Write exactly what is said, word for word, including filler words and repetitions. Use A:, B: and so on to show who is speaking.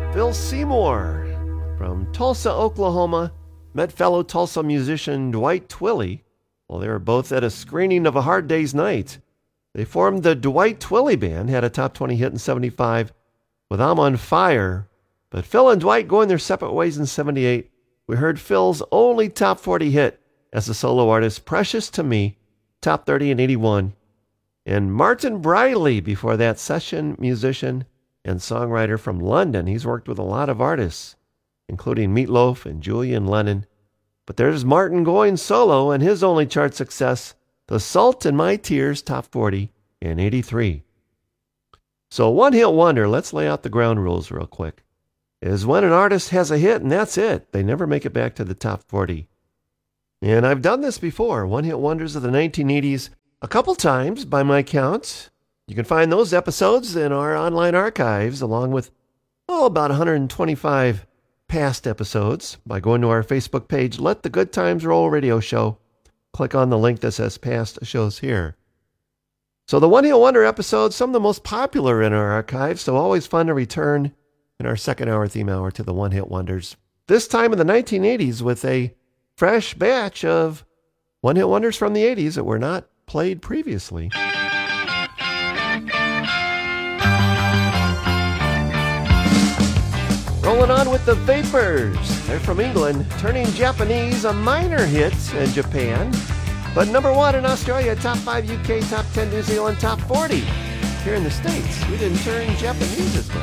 A: Phil Seymour from Tulsa, Oklahoma, met fellow Tulsa musician Dwight Twilley while they were both at a screening of A Hard Day's Night. They formed the Dwight Twilley Band, had a top twenty hit in seventy-five with I'm on Fire, but Phil and Dwight going their separate ways in seventy-eight. We heard Phil's only top forty hit as a solo artist, Precious to Me, top thirty in eighty-one. And Martin Briley, before that, session musician and songwriter from London. He's worked with a lot of artists, including Meat Loaf and Julian Lennon. But there's Martin going solo and his only chart success, The Salt in My Tears, top forty in eighty-three. So one hit wonder, let's lay out the ground rules real quick, is when an artist has a hit and that's it. They never make it back to the top forty. And I've done this before, one hit wonders of the nineteen eighties, a couple times by my count. You can find those episodes in our online archives along with, oh, about one hundred twenty-five past episodes by going to our Facebook page, Let the Good Times Roll Radio Show. Click on the link that says past shows here. So the One Hit Wonder episodes, some of the most popular in our archives, so always fun to return in our second hour theme hour to the One Hit Wonders. This time in the nineteen eighties with a fresh batch of One Hit Wonders from the eighties that were not played previously. Rolling on with the Vapors. They're from England, turning Japanese a minor hit in Japan, but number one in Australia, top five U K, top ten New Zealand, top forty. Here in the States, we didn't turn Japanese as much.